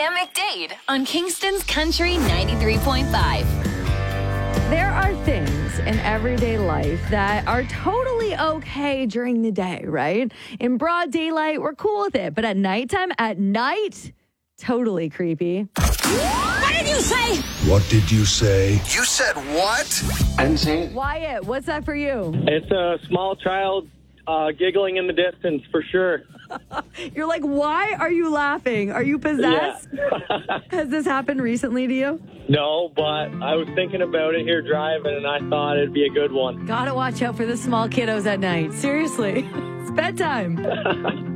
Sam McDade on Kingston's Country 93.5. There are things in everyday life that are totally okay during the day, right? In broad daylight, we're cool with it. But at nighttime, totally creepy. What did you say? What did you say? You said what? I didn't say it. Wyatt, what's that for you? It's a small child giggling in the distance, for sure. You're like, why are you laughing? Are you possessed? Yeah. Has this happened recently to you? No, but I was thinking about it here driving, and I thought it'd be a good one. Gotta watch out for the small kiddos at night. Seriously, it's bedtime.